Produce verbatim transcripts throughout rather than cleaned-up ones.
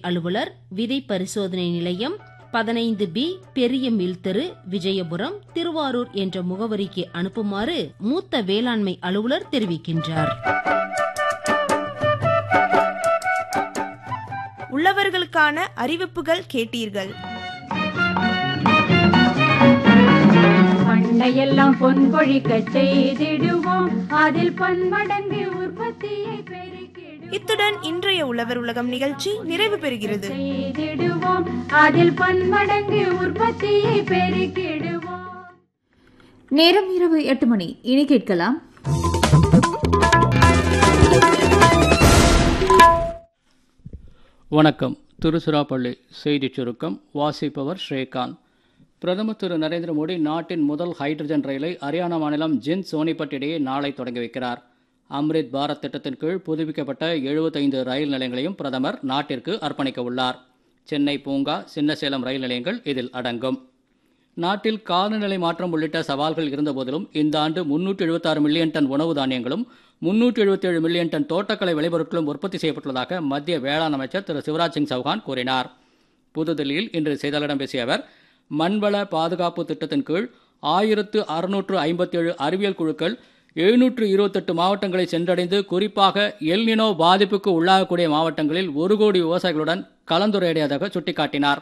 அலுவலர், விதை பரிசோதனை நிலையம், பதினைந்து பி பெரிய மில் தெரு, விஜயபுரம், திருவாரூர் என்ற முகவரிக்கு அனுப்புமாறு மூத்த வேளாண்மை அலுவலர் தெரிவிக்கின்றார். உழவர்களுக்கான அறிவிப்புகள் கேட்டீர்கள். பண்டையெல்லாம் பொன் கொழிக்க செய்திடுவோம், அதில் பன்மடங்கு உற்பத்தியை பெருக்கிடுவோம். இத்துடன் இன்றைய உழவர் உலகம் நிகழ்ச்சி நிறைவு பெறுகிறது. செய்திடுவோம், அதில் பன்மடங்கு உற்பத்தியை பெருக்கிடுவோம். நேரம் இரவு எட்டு மணி. இனி கேட்கலாம் வணக்கம். திருச்சிராப்பள்ளி செய்திச் சுருக்கம் வாசிப்பவர் ஸ்ரீகாந்த். பிரதமர் திரு நரேந்திர மோடி நாட்டின் முதல் ஹைட்ரஜன் ரயிலை ஹரியானா மாநிலம் ஜிந்த் சோனிபட் இடையே நாளை தொடங்கி வைக்கிறார். அம்ரித் பாரத் திட்டத்தின் கீழ் புதுப்பிக்கப்பட்ட எழுபத்தைந்து ரயில் நிலையங்களையும் பிரதமர் நாட்டிற்கு அர்ப்பணிக்க உள்ளார். சென்னை பூங்கா, சின்னசேலம் ரயில் நிலையங்கள் இதில் அடங்கும். நாட்டில் காலநிலை மாற்றம் உள்ளிட்ட சவால்கள் இருந்தபோதிலும் இந்த ஆண்டு முன்னூற்றி எழுபத்தாறு மில்லியன் டன் உணவு தானியங்களும் முன்னூற்றி எழுபத்தி ஏழு மில்லியன் டன் தோட்டக்கலை விளைபொருட்களும் உற்பத்தி செய்யப்பட்டுள்ளதாக மத்திய வேளாண் அமைச்சர் திரு சிவராஜ் சிங் சௌஹான் கூறினார். புதுதில்லியில் இன்று செய்தியாளர்களிடம் பேசிய அவர், மண்வள பாதுகாப்பு திட்டத்தின் கீழ் ஆயிரத்து அறுநூற்று ஐம்பத்தி ஏழு அறிவியல் குழுக்கள் எழுநூற்று இருபத்தெட்டு மாவட்டங்களை சென்றடைந்து குறிப்பாக எல்னினோ பாதிப்புக்கு உள்ளாகக்கூடிய மாவட்டங்களில் ஒரு கோடி விவசாயிகளுடன் கலந்துரையாடியதாக சுட்டிக்காட்டினார்.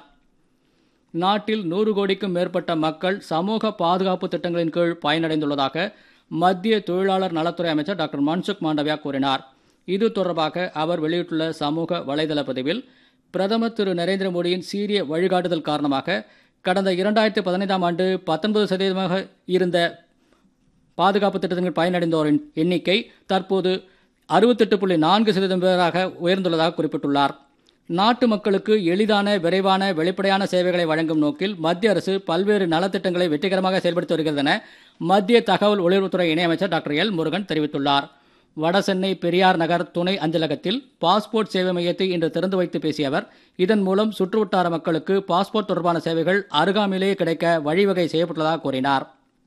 நாட்டில் நூறு கோடிக்கும் மேற்பட்ட மக்கள் சமூக பாதுகாப்பு திட்டங்களின் கீழ் பயனடைந்துள்ளதாக மத்திய தொழிலாளர் நலத்துறை அமைச்சர் டாக்டர் மன்சுக் மாண்டவியா கூறினார். இது தொடர்பாக அவர் வெளியிட்டுள்ள சமூக வலைதள பதிவில், பிரதமர் திரு நரேந்திர மோடியின் சீரிய வழிகாட்டுதல் காரணமாக கடந்த இரண்டாயிரத்தி பதினைந்தாம் ஆண்டு பத்தொன்பது சதவீதமாக இருந்த பாதுகாப்பு திட்டத்தின் பயனடைந்தோரின் எண்ணிக்கை தற்போது அறுபத்தெட்டு புள்ளி நான்கு சதவீதம் பேராக உயர்ந்துள்ளதாக குறிப்பிட்டுள்ளார். நாட்டு மக்களுக்கு எளிதான, விரைவான, வெளிப்படையான சேவைகளை வழங்கும் நோக்கில் மத்திய அரசு பல்வேறு நலத்திட்டங்களை வெற்றிகரமாக செயல்படுத்தி வருகிறது என மத்திய தகவல் ஒலிபரப்புத்துறை இணையமைச்சர் டாக்டர் எல் முருகன் தெரிவித்துள்ளார். வடசென்னை பெரியார் நகர் துணை அஞ்சலகத்தில் பாஸ்போர்ட் சேவை மையத்தை இன்று திறந்து வைத்து பேசிய அவர், இதன் மூலம் சுற்றுவட்டார மக்களுக்கு பாஸ்போர்ட் தொடர்பான சேவைகள் அருகாமையிலேயே கிடைக்க வழிவகை செய்யப்பட்டுள்ளதாக கூறினார்.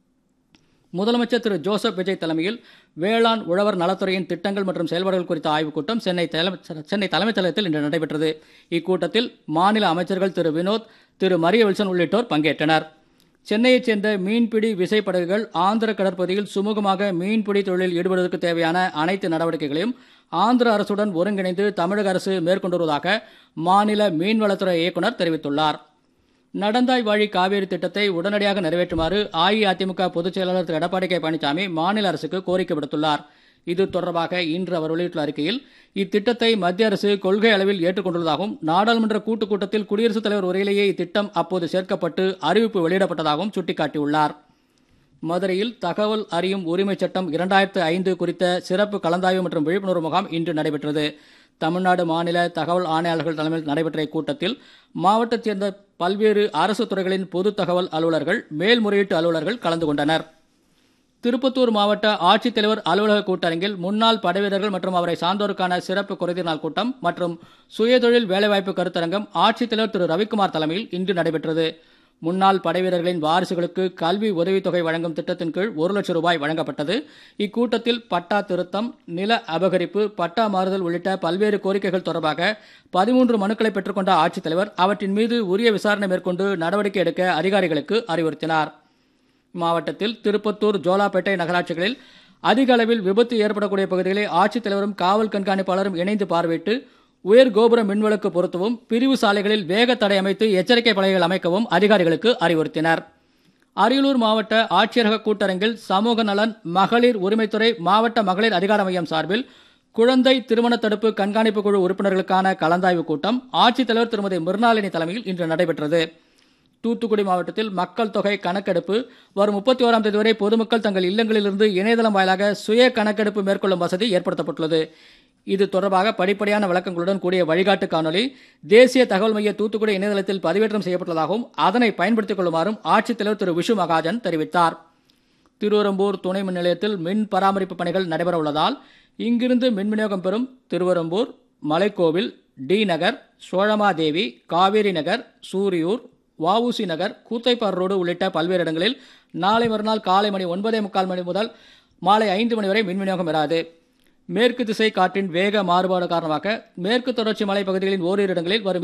முதலமைச்சர் திரு ஜோசப் விஜய் தலைமையில் வேளாண் உழவர் நலத்துறையின் திட்டங்கள் மற்றும் செயல்பாடுகள் குறித்த ஆய்வுக் கூட்டம் சென்னை சென்னை தலைமைச் செயலகத்தில் இன்று நடைபெற்றது. இக்கூட்டத்தில் மாநில அமைச்சர்கள் திரு வினோத், திரு மரிய வில்சன் உள்ளிட்டோர் பங்கேற்றனர். சென்னையைச் சேர்ந்த மீன்பிடி விசைப்படகுகள் ஆந்திர கடற்பகுதியில் சுமூகமாக மீன்பிடி தொழிலில் ஈடுபடுவதற்கு தேவையான அனைத்து நடவடிக்கைகளையும் ஆந்திர அரசுடன் ஒருங்கிணைந்து தமிழக அரசு மேற்கொண்டு வருவதாக மாநில மீன்வளத்துறை இயக்குநர் தெரிவித்துள்ளார். நடந்தாய் வாழி காவேரி திட்டத்தை உடனடியாக நிறைவேற்றுமாறு அஇஅதிமுக பொதுச் செயலாளர் திரு எடப்பாடி கே பழனிசாமி மாநில அரசுக்கு கோரிக்கை விடுத்துள்ளார். இது தொடர்பாக இன்று அவர் வெளியிட்டுள்ள அறிக்கையில், இத்திட்டத்தை மத்திய அரசு கொள்கை அளவில் ஏற்றுக்கொண்டுள்ளதாகவும் நாடாளுமன்ற கூட்டுக் கூட்டத்தில் குடியரசுத் தலைவர் உரையிலேயே இத்திட்டம் அப்போது சேர்க்கப்பட்டு அறிவிப்பு வெளியிடப்பட்டதாகவும் சுட்டிக்காட்டியுள்ளார். மதுரையில் தகவல் அறியும் உரிமைச் சட்டம் இரண்டாயிரத்து ஐந்து குறித்த சிறப்பு கலந்தாய்வு மற்றும் விழிப்புணர்வு முகாம் இன்று நடைபெற்றது. தமிழ்நாடு மாநில தகவல் ஆணையாளர்கள் தலைமையில் நடைபெற்ற இக்கூட்டத்தில் மாவட்டத்தைச் சேர்ந்த பல்வேறு அரசு துறைகளின் பொது தகவல் அலுவலர்கள், மேல்முறையீட்டு அலுவலர்கள் கலந்து கொண்டனர். திருப்பத்தூர் மாவட்ட ஆட்சித்தலைவர் அலுவலக கூட்டரங்கில் முன்னாள் படைவீரர்கள் மற்றும் அவரை சார்ந்தோருக்கான சிறப்பு குறைதீர் நாள் கூட்டம் மற்றும் சுயதொழில் வேலைவாய்ப்பு கருத்தரங்கம் ஆட்சித்தலைவர் திரு ரவிக்குமார் தலைமையில் இன்று நடைபெற்றது. முன்னாள் படைவீரர்களின் வாரிசுகளுக்கு கல்வி உதவித்தொகை வழங்கும் திட்டத்தின் கீழ் ஒரு லட்சம் ரூபாய் வழங்கப்பட்டது. இக்கூட்டத்தில் பட்டா திருத்தம், நில அபகரிப்பு, பட்டா மாறுதல் உள்ளிட்ட பல்வேறு கோரிக்கைகள் தொடர்பாக பதிமூன்று மனுக்களை பெற்றுக்கொண்ட ஆட்சித்தலைவர் அவற்றின் மீது உரிய விசாரணை மேற்கொண்டு நடவடிக்கை எடுக்க அதிகாரிகளுக்கு அறிவுறுத்தினார். மாவட்டத்தில் திருப்பத்தூர், ஜோலாப்பேட்டை நகராட்சிகளில் அதிக அளவில் விபத்து ஏற்படக்கூடிய பகுதிகளை ஆட்சித்தலைவரும் காவல் கண்காணிப்பாளரும் இணைந்து பார்வையிட்டு உயர் கோபுர மின்விளக்கு பொருத்தவும், பிரிவு சாலைகளில் வேக தடை அமைத்து எச்சரிக்கை பலகைகள் அமைக்கவும் அதிகாரிகளுக்கு அறிவுறுத்தினர். அரியலூர் மாவட்ட ஆட்சியரக கூட்டரங்கில் சமூக நலன், மகளிர் உரிமைத்துறை, மாவட்ட மகளிர் அதிகார மையம் சார்பில் குழந்தை திருமண தடுப்பு கண்காணிப்பு குழு உறுப்பினர்களுக்கான கலந்தாய்வு கூட்டம் ஆட்சித்தலைவர் திருமதி மிர்னாலினி தலைமையில் இன்று நடைபெற்றது. தூத்துக்குடி மாவட்டத்தில் மக்கள் தொகை கணக்கெடுப்பு வரும் முப்பத்தி ஓராம் தேதி வரை பொதுமக்கள் தங்கள் இல்லங்களிலிருந்து இணையதளம் வாயிலாக சுய கணக்கெடுப்பு மேற்கொள்ளும் வசதி ஏற்படுத்தப்பட்டுள்ளது. இது தொடர்பாக படிப்படியான விளக்கங்களுடன் கூடிய வழிகாட்டு காணொலி தேசிய தகவல் மைய தூத்துக்குடி இணையதளத்தில் பதிவேற்றம் செய்யப்பட்டுள்ளதாகவும் அதனை பயன்படுத்திக் கொள்ளுமாறும் ஆட்சித்தலைவர் திரு விஷு மகாஜன் தெரிவித்தார். திருவெரும்பூர் துணை மின் நிலையத்தில் மின் பராமரிப்பு பணிகள் நடைபெற உள்ளதால் இங்கிருந்து மின் விநியோகம் பெறும் திருவெரும்பூர், மலைக்கோவில், டி நகர், சோழமாதேவி, காவேரி நகர், சூரியூர், வஉசி நகர், கூத்தைப்பார் ரோடு உள்ளிட்ட பல்வேறு இடங்களில் நாளை மறுநாள் காலை மணி ஒன்பதே முக்கால் மணி முதல் மாலை ஐந்து மணி வரை மின் விநியோகம் பெறாது. மேற்கு திசை காற்றின் வேக மாறுபாடு காரணமாக மேற்கு தொடர்ச்சி மலைப்பகுதிகளின் ஓரிரு இடங்களில் வரும்